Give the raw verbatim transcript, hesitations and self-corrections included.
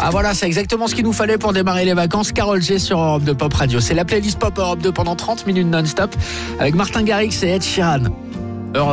Ah voilà, c'est exactement ce qu'il nous fallait pour démarrer les vacances. Karol G sur Europe deux Pop Radio. C'est la playlist Pop Europe deux pendant trente minutes non-stop avec Martin Garrix et Ed Sheeran.